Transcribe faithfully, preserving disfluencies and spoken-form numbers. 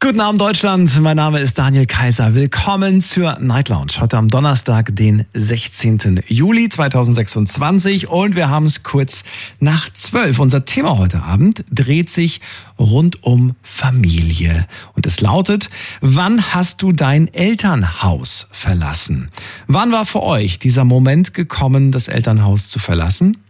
Guten Abend Deutschland, mein Name ist Daniel Kaiser. Willkommen zur Night Lounge. Heute am Donnerstag, den sechzehnten Juli zweitausendsechsundzwanzig und wir haben es kurz nach zwölf. Unser Thema heute Abend dreht sich rund um Familie und es lautet: Wann hast du dein Elternhaus verlassen? Wann war für euch dieser Moment gekommen, das Elternhaus zu verlassen?